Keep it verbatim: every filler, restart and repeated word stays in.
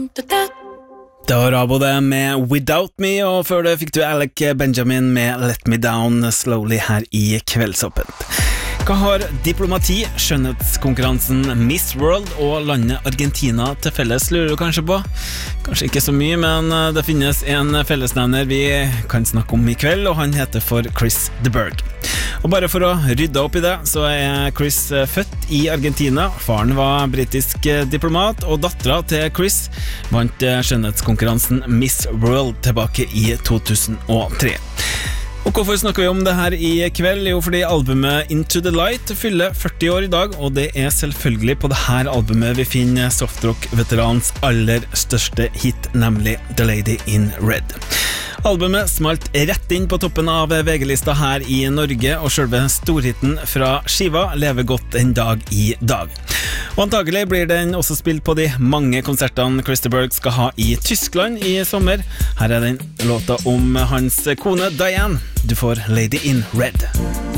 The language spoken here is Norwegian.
Det var Rabo det med Without Me, og før det fikk du Alec Benjamin med Let Me Down Slowly her i Kveldsåpent. Hva har diplomati, skjønnhetskonkurransen Miss World og landet Argentina til felles, lurer du kanskje på? Kanskje ikke så mye, men det finnes en fellesnevner vi kan snakke om i kveld, og han heter for Chris de Burgh. Og bare for å rydde opp i det, så er Chris født i Argentina. Faren var britisk diplomat, og datteren til Chris vant skjønnhetskonkurransen Miss World tilbake i to tusen og tre. Og hvorfor snakker vi om det her i kveld? Jo, fordi albumet Into the Light fyller førti år i dag, og det er selvfølgelig på det her albumet vi finner softrock-veterans aller største hit, nemlig The Lady in Red. Albumet smalt rett inn på toppen av V G-lista her i Norge, og selve storhiten fra skiva lever godt en dag i dag. Og antagelig blir den også spilt på de mange konsertene Chris de Burgh skal ha i Tyskland i sommer. Her er den låta om hans kone Diane. Du får Lady in Red.